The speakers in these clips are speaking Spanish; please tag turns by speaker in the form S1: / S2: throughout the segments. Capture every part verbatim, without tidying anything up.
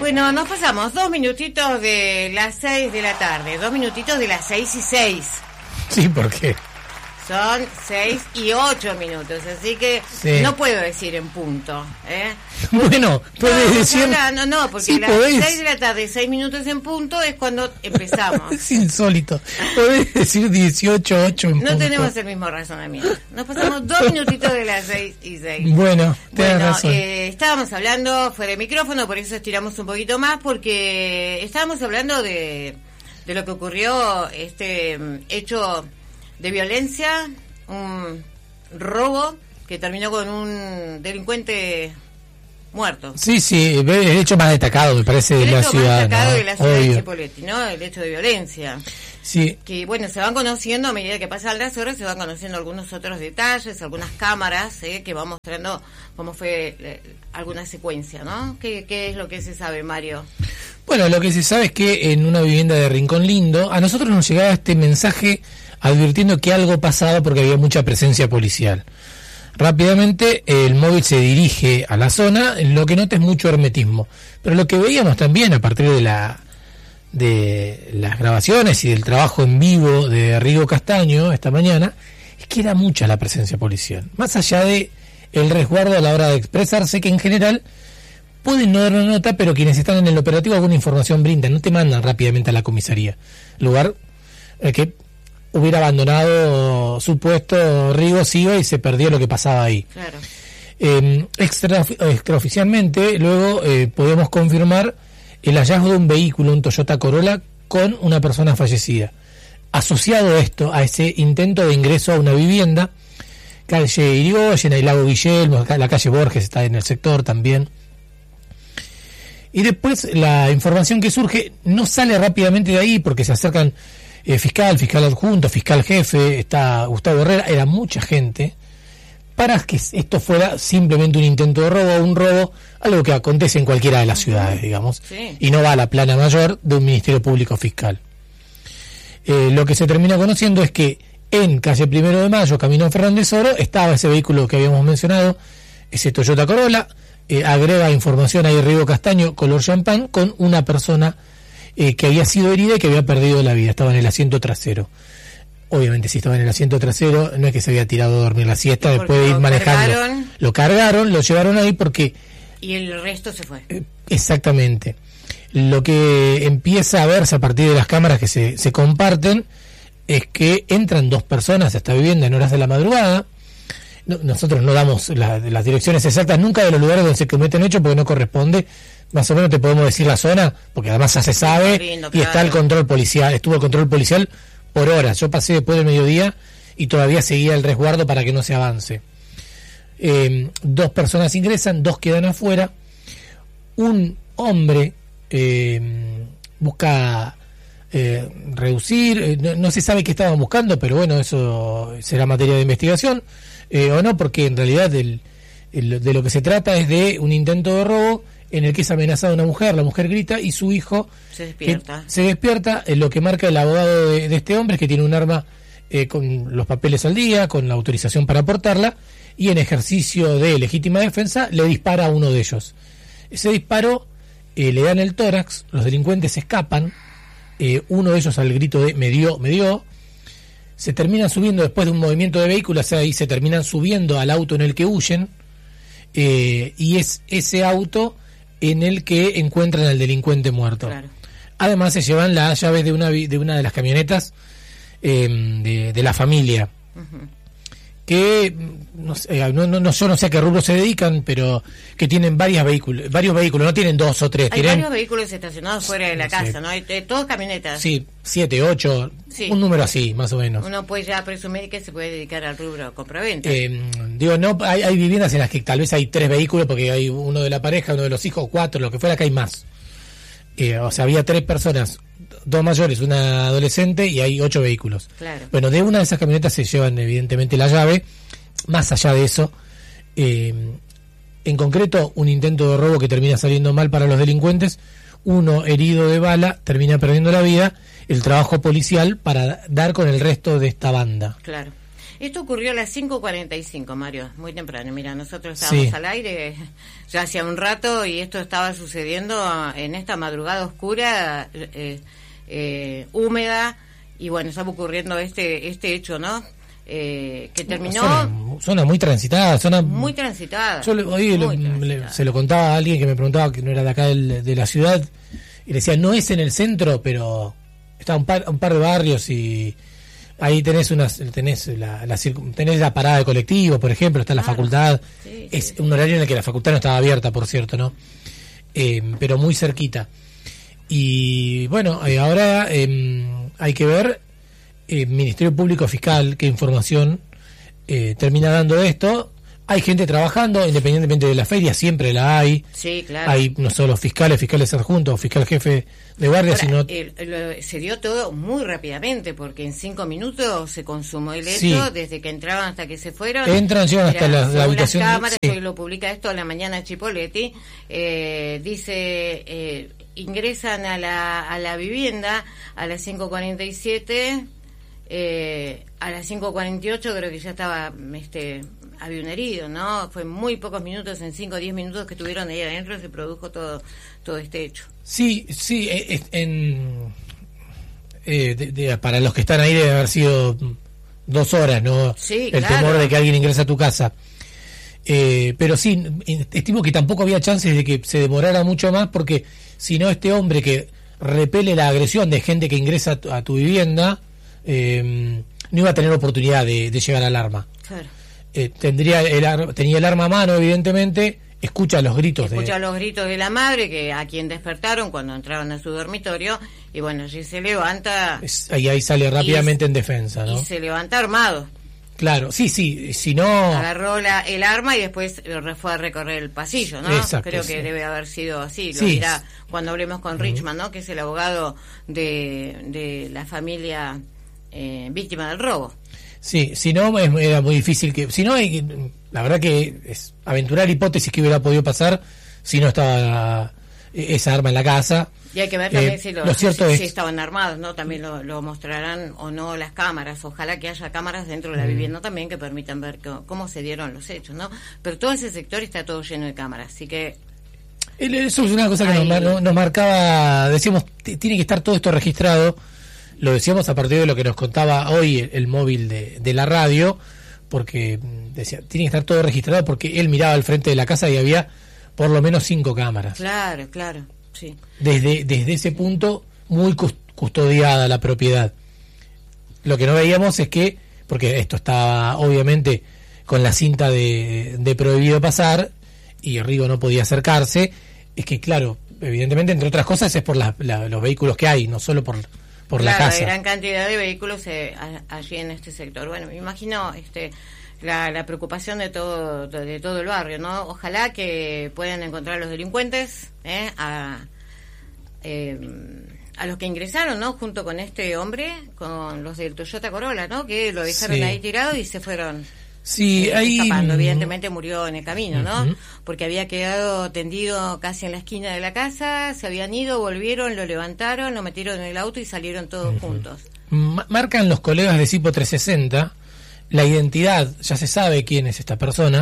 S1: Bueno, nos pasamos dos minutitos de las seis de la tarde, dos minutitos de las seis y seis.
S2: Sí, ¿por qué?
S1: Son seis y ocho minutos, así que sí. No puedo decir en punto, ¿eh?
S2: Bueno, puedes
S1: no,
S2: decir...
S1: No, no, no, porque
S2: sí,
S1: las
S2: podés.
S1: seis de la tarde, seis minutos en punto es cuando empezamos.
S2: Es insólito. Podés decir dieciocho, ocho en
S1: no
S2: punto.
S1: No tenemos el mismo razonamiento. Nos pasamos dos minutitos de las seis y seis.
S2: Bueno, tenés
S1: bueno,
S2: razón.
S1: Eh, estábamos hablando fuera de micrófono, por eso estiramos un poquito más, porque estábamos hablando de, de lo que ocurrió, este um, hecho de violencia, un robo que terminó con un delincuente muerto.
S2: Sí, sí, el hecho más destacado, me parece, de la ciudad. El hecho más
S1: destacado
S2: ¿no?
S1: de la ciudad
S2: Obvio.
S1: de Chipoleti, ¿no? El hecho de violencia.
S2: Sí.
S1: Que, bueno, se van conociendo a medida que pasan las horas, se van conociendo algunos otros detalles, algunas cámaras, ¿eh? Que van mostrando cómo fue eh, alguna secuencia, ¿no? ¿Qué, ¿Qué es lo que se sabe, Mario?
S2: Bueno, lo que se sabe es que en una vivienda de Rincón Lindo, a nosotros nos llegaba este mensaje advirtiendo que algo pasaba porque había mucha presencia policial. Rápidamente el móvil se dirige a la zona, lo que nota es mucho hermetismo. Pero lo que veíamos también a partir de la de las grabaciones y del trabajo en vivo de Rigo Castaño esta mañana, es que era mucha la presencia policial. Más allá de el resguardo a la hora de expresarse, que en general pueden no dar una nota, pero quienes están en el operativo alguna información brindan, no te mandan rápidamente a la comisaría. Lugar eh, que hubiera abandonado su puesto Rigo, se iba y se perdió lo que pasaba ahí.
S1: Claro.
S2: Eh, extra, extraoficialmente, luego eh, podemos confirmar el hallazgo de un vehículo, un Toyota Corolla, con una persona fallecida. Asociado esto a ese intento de ingreso a una vivienda, calle Irigoyen, el lago Guillermo, la calle Borges está en el sector también. Y después la información que surge no sale rápidamente de ahí porque se acercan Eh, fiscal, fiscal adjunto, fiscal jefe, está Gustavo Herrera, era mucha gente, para que esto fuera simplemente un intento de robo, un robo, algo que acontece en cualquiera de las ciudades, digamos,
S1: sí.
S2: Y no va a la plana mayor de un Ministerio Público Fiscal. Eh, lo que se termina conociendo es que en calle Primero de Mayo, camino Fernández Oro, estaba ese vehículo que habíamos mencionado, ese Toyota Corolla, eh, agrega información ahí Rigo Castaño, color champán, con una persona Eh, que había sido herida y que había perdido la vida, estaba en el asiento trasero. Obviamente si estaba en el asiento trasero no es que se había tirado a dormir la siesta después de ir manejando. Cargaron, lo cargaron, lo llevaron ahí porque...
S1: Y el resto se fue.
S2: Eh, exactamente. Lo que empieza a verse a partir de las cámaras que se, se comparten es que entran dos personas a esta vivienda en horas de la madrugada. No, nosotros no damos la, las direcciones exactas nunca de los lugares donde se cometen hechos porque no corresponde. Más o menos te podemos decir la zona, porque además ya se sabe, lindo, y claro. Está el control policial, estuvo el control policial por horas. Yo pasé después del mediodía y todavía seguía el resguardo para que no se avance. Eh, dos personas ingresan, dos quedan afuera. Un hombre eh, busca eh, reducir, eh, no, no se sabe qué estaban buscando, pero bueno, eso será materia de investigación, eh, o no, porque en realidad el, el, de lo que se trata es de un intento de robo en el que es amenazada una mujer, la mujer grita y su hijo
S1: se despierta.
S2: Se despierta, eh, lo que marca el abogado de, de este hombre es que tiene un arma eh, con los papeles al día, con la autorización para portarla, y en ejercicio de legítima defensa le dispara a uno de ellos. Ese disparo eh, le da en el tórax, los delincuentes escapan, eh, uno de ellos al grito de me dio, me dio, se terminan subiendo después de un movimiento de vehículos, ahí se terminan subiendo al auto en el que huyen, eh, y es ese auto en el que encuentran al delincuente muerto.
S1: Claro. Además
S2: se llevan las llaves de una de una de las camionetas eh, de, de la familia. Uh-huh. Que no sé, no, no, no, yo no sé a qué rubro se dedican, pero que tienen varios vehículos, varios vehículos, no tienen dos o tres.
S1: Hay
S2: tienen
S1: varios vehículos estacionados fuera de la no casa, sé. ¿no? Hay, hay todas camionetas.
S2: Sí, siete, ocho, sí. Un número así, más o menos.
S1: Uno puede ya presumir que se puede dedicar al rubro compra-venta.
S2: Eh, digo, no, hay, hay viviendas en las que tal vez hay tres vehículos, porque hay uno de la pareja, uno de los hijos, cuatro, lo que fuera, que hay más. Eh, o sea, había tres personas, dos mayores, una adolescente, y hay ocho vehículos.
S1: Claro.
S2: Bueno, de una de esas camionetas se llevan evidentemente la llave. Más allá de eso, eh, en concreto, un intento de robo que termina saliendo mal para los delincuentes, uno herido de bala termina perdiendo la vida, el trabajo policial para dar con el resto de esta banda.
S1: Claro. Esto ocurrió a las cinco cuarenta y cinco, Mario, muy temprano. Mira, nosotros estábamos sí. al aire ya hacía un rato y esto estaba sucediendo en esta madrugada oscura, eh, eh, húmeda, y bueno, estaba ocurriendo este este hecho, ¿no? Eh, que terminó...
S2: Zona, zona muy transitada. Zona,
S1: muy transitada.
S2: Yo le, hoy
S1: muy
S2: le,
S1: transitada.
S2: Le, se lo contaba a alguien que me preguntaba, que no era de acá del, de la ciudad, y le decía, no es en el centro, pero está un par, un par de barrios y... Ahí tenés unas, tenés la, la tenés la parada de colectivo, por ejemplo, está la claro. facultad. Sí, es sí, un horario en el que la facultad no estaba abierta, por cierto, ¿no? Eh, pero muy cerquita. Y bueno, eh, ahora eh, hay que ver el eh, Ministerio Público Fiscal qué información eh, termina dando de esto. Hay gente trabajando, independientemente de la feria, siempre la hay.
S1: Sí, claro.
S2: Hay no solo fiscales, fiscales adjuntos, fiscal jefe de guardia,
S1: Ahora,
S2: sino...
S1: El, el, se dio todo muy rápidamente, porque en cinco minutos se consumó el hecho,
S2: sí.
S1: desde que entraban hasta que se fueron.
S2: Entran, llegan hasta la, la habitación.
S1: Las cámaras,
S2: sí.
S1: hoy lo publica esto a la mañana Chipoletti, eh, dice, eh, ingresan a la, a la vivienda a las cinco cuarenta y siete, eh, a las cinco cuarenta y ocho creo que ya estaba... este había un herido, ¿no? Fue muy pocos minutos, en cinco o diez minutos que estuvieron ahí adentro se produjo todo todo este hecho.
S2: Sí, sí, en, en eh, de, de, para los que están ahí debe haber sido dos horas, ¿no?
S1: Sí,
S2: el
S1: claro.
S2: temor de que alguien ingrese a tu casa. Eh, pero sí, estimo que tampoco había chances de que se demorara mucho más, porque si no, este hombre que repele la agresión de gente que ingresa a tu, a tu vivienda, eh, no iba a tener oportunidad de, de llegar al arma.
S1: Claro.
S2: Eh, tendría el, tenía el arma a mano, evidentemente, escucha los gritos
S1: escucha
S2: de...
S1: los gritos de la madre, que a quien despertaron cuando entraron a su dormitorio, y bueno, allí se levanta...
S2: Es, ahí, ahí sale rápidamente
S1: y,
S2: en defensa, ¿no?
S1: Y se levanta armado.
S2: Claro, sí, sí, si no...
S1: Agarró la, el arma y después fue a recorrer el pasillo, ¿no?
S2: Exacto,
S1: Creo
S2: sí.
S1: que debe haber sido así, lo
S2: sí.
S1: dirá cuando hablemos con Richman, ¿no? Que es el abogado de, de la familia eh, víctima del robo.
S2: Sí, si no, es, era muy difícil que... Si no, hay, la verdad que es aventurar hipótesis que hubiera podido pasar si no estaba esa arma en la casa.
S1: Y hay que ver también
S2: eh,
S1: si, lo,
S2: lo cierto
S1: si,
S2: es,
S1: si estaban armados, ¿no? También lo, lo mostrarán o no las cámaras. Ojalá que haya cámaras dentro de la mm. vivienda también que permitan ver cómo, cómo se dieron los hechos, ¿no? Pero todo ese sector está todo lleno de cámaras, así que...
S2: Eso es una cosa que nos, nos marcaba, decíamos, tiene que estar todo esto registrado. Lo decíamos a partir de lo que nos contaba hoy el, el móvil de, de la radio, porque decía, tiene que estar todo registrado, porque él miraba al frente de la casa y había por lo menos cinco cámaras.
S1: Claro, claro, sí.
S2: Desde, desde ese punto, muy custodiada la propiedad. Lo que no veíamos es que, porque esto estaba obviamente con la cinta de, de prohibido pasar, y Rigo no podía acercarse, es que claro, evidentemente, entre otras cosas, es por la, la, los vehículos que hay, no solo por... por
S1: claro,
S2: la casa.
S1: Hay gran cantidad de vehículos eh, a, allí en este sector. Bueno, me imagino este la, la preocupación de todo de, de todo el barrio, ¿no? Ojalá que puedan encontrar a los delincuentes, eh, a eh, a los que ingresaron, ¿no? Junto con este hombre, con los del Toyota Corolla, ¿no? Que lo dejaron sí. ahí tirado y se fueron.
S2: Sí,
S1: eh,
S2: ahí...
S1: escapando. Evidentemente murió en el camino, ¿no?
S2: Uh-huh.
S1: Porque había quedado tendido casi en la esquina de la casa, se habían ido, volvieron, lo levantaron, lo metieron en el auto y salieron todos uh-huh. juntos.
S2: Ma- marcan los colegas de Cipo trescientos sesenta la identidad, ya se sabe quién es esta persona.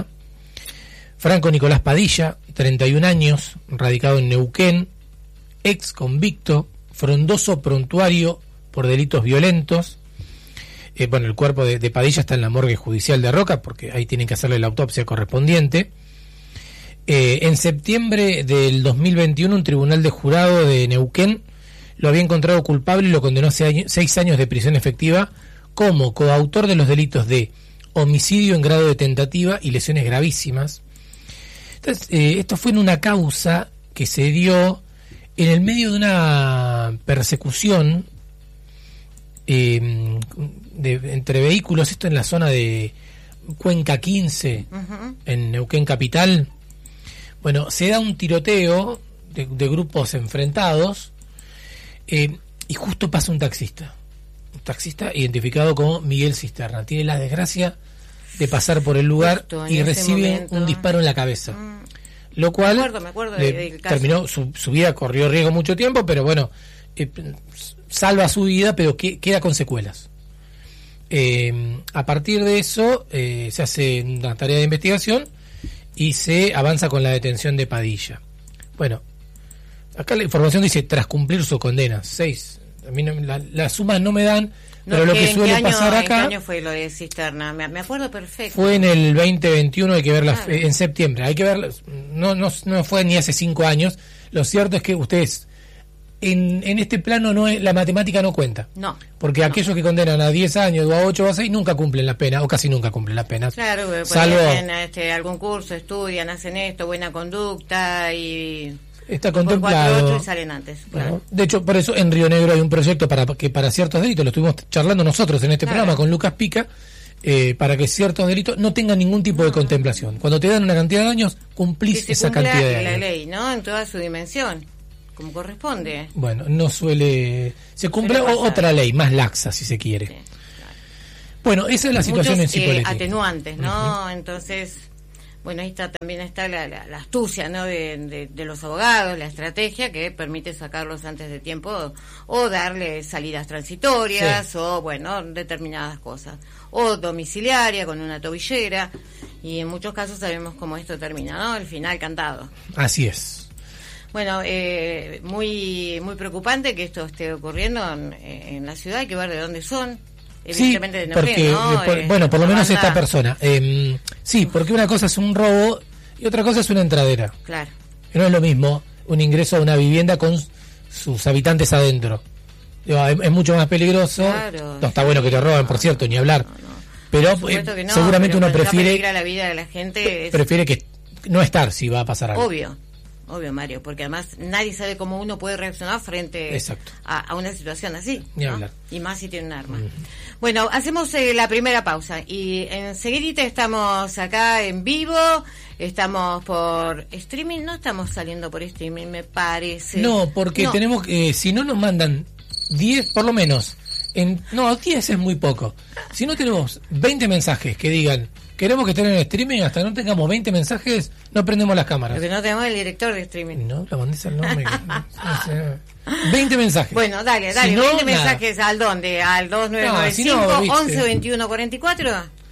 S2: Franco Nicolás Padilla, treinta y un años, radicado en Neuquén, ex convicto, frondoso prontuario por delitos violentos. Eh, bueno, el cuerpo de, de Padilla está en la morgue judicial de Roca, porque ahí tienen que hacerle la autopsia correspondiente. Eh, en septiembre del dos mil veintiuno, un tribunal de jurado de Neuquén lo había encontrado culpable y lo condenó a seis años de prisión efectiva como coautor de los delitos de homicidio en grado de tentativa y lesiones gravísimas. Entonces, eh, esto fue en una causa que se dio en el medio de una persecución eh, de, entre vehículos, esto en la zona de Cuenca quince, uh-huh. en Neuquén capital. Bueno, se da un tiroteo de, de grupos enfrentados eh, y justo pasa un taxista, un taxista identificado como Miguel Cisterna. Tiene la desgracia de pasar por el lugar y recibe momento. un disparo en la cabeza. Mm. Lo cual
S1: me acuerdo, me acuerdo
S2: le,
S1: del caso.
S2: terminó, su, su vida corrió riesgo mucho tiempo, pero bueno, eh, salva su vida, pero que, queda con secuelas. Eh, a partir de eso eh, se hace una tarea de investigación y se avanza con la detención de Padilla. Bueno, acá la información dice tras cumplir su condena, seis. A mí no, la, las sumas no me dan, no, pero lo que suele
S1: año,
S2: pasar acá...
S1: ¿En qué año fue lo de Cisterna? Me, me acuerdo perfecto.
S2: Fue en el veinte veintiuno, hay que verla, claro. En septiembre, hay que verla, no, no, no fue ni hace cinco años. Lo cierto es que ustedes, en, en este plano no es, la matemática no cuenta.
S1: No.
S2: Porque
S1: no.
S2: aquellos que condenan a diez años o a ocho o a seis nunca cumplen la pena, o casi nunca cumplen la pena.
S1: Claro, pues
S2: salvo
S1: hacen este, algún curso, estudian, hacen esto, buena conducta y...
S2: Está contemplado.
S1: Y salen antes.
S2: Bueno, de hecho, por eso en Río Negro hay un proyecto para que para ciertos delitos, lo estuvimos charlando nosotros en este claro. programa con Lucas Pica, eh, para que ciertos delitos no tengan ningún tipo de contemplación. Cuando te dan una cantidad de años, cumplís esa cantidad de años.
S1: La ley, ¿no? En toda su dimensión, como corresponde.
S2: Bueno, no suele... Se cumple o, otra ley, más laxa, si se quiere. Sí, claro. Bueno, esa es la situación
S1: Muchos,
S2: en Cipolletti.
S1: Eh, atenuantes, ¿no?
S2: Uh-huh.
S1: Entonces... Bueno, ahí está, también está la, la, la astucia, ¿no? de, de, de los abogados, la estrategia que permite sacarlos antes de tiempo o darle salidas transitorias sí. o, bueno, determinadas cosas. O domiciliaria con una tobillera y en muchos casos sabemos cómo esto termina, ¿no? El final cantado.
S2: Así es.
S1: Bueno, eh, muy muy preocupante que esto esté ocurriendo en, en la ciudad, hay que ver de dónde son.
S2: Sí, porque, ¿no? por, bueno, por lo menos esta persona. Eh, sí, porque una cosa es un robo y otra cosa es una entradera.
S1: Claro.
S2: No es lo mismo un ingreso a una vivienda con sus habitantes adentro. Digo, es, es mucho más peligroso.
S1: Claro,
S2: no está
S1: sí,
S2: bueno que te roben, por cierto, ni hablar.
S1: No, no.
S2: Pero eh,
S1: no,
S2: seguramente
S1: pero
S2: uno prefiere...
S1: la vida de la gente es...
S2: Prefiere que no estar si va a pasar algo.
S1: Obvio. Obvio, Mario, porque además nadie sabe cómo uno puede reaccionar frente a, a una situación así, ¿no? Y más si tiene un arma. Mm. Bueno, hacemos eh, la primera pausa y enseguidita estamos acá en vivo, estamos por streaming, no estamos saliendo por streaming, me parece.
S2: No, porque no. tenemos que, eh, si no nos mandan diez, por lo menos, en no, diez es muy poco. Si no tenemos veinte mensajes que digan... Queremos que estén en streaming, hasta no tengamos veinte mensajes, no prendemos las cámaras.
S1: Porque no tenemos el director de streaming.
S2: No, la mandés al nombre. no sé. veinte mensajes.
S1: Bueno, dale, dale,
S2: si no,
S1: veinte
S2: nada.
S1: mensajes, ¿al dónde? ¿Al dos nueve nueve cinco,
S2: no, si no,
S1: once veintiuno cuarenta y cuatro?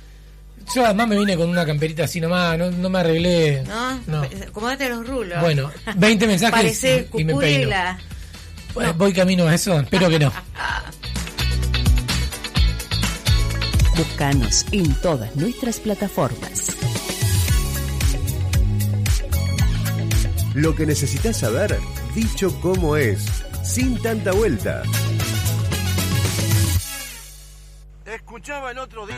S2: Yo además me vine con una camperita así nomás, no, no me arreglé.
S1: ¿No? no. Acomodate los rulos.
S2: Bueno, veinte mensajes
S1: Parece
S2: y, y me peino.
S1: La...
S2: Bueno, no. Voy camino a eso, espero que no.
S3: Búscanos en todas nuestras plataformas.
S4: Lo que necesitas saber, dicho como es, sin tanta vuelta.
S5: Escuchaba el otro día.